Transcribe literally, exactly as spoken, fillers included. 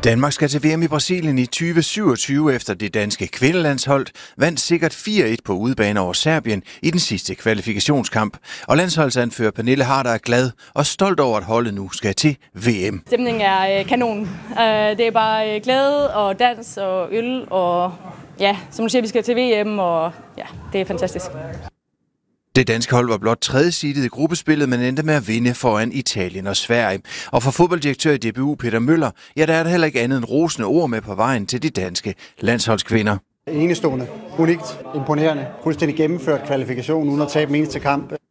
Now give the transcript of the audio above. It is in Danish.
Danmark skal til V M i Brasilien i tyve syvogtyve efter det danske kvindelandshold vandt sikkert fire et på udebane over Serbien i den sidste kvalifikationskamp. Og landsholdsanfører Pernille Harder er glad og stolt over, at holdet nu skal til V M. Stemningen er kanon. Det er bare glæde og dans og øl og ja, som du siger, vi skal til V M og ja, det er fantastisk. Det danske hold var blot tredje seedet i gruppespillet, men endte med at vinde foran Italien og Sverige. Og for fodbolddirektør i D B U, Peter Møller, ja, der er der heller ikke andet end rosende ord med på vejen til de danske landsholdskvinder. Enestående, unikt, imponerende, fuldstændig gennemført kvalifikation uden at tabe den eneste kamp.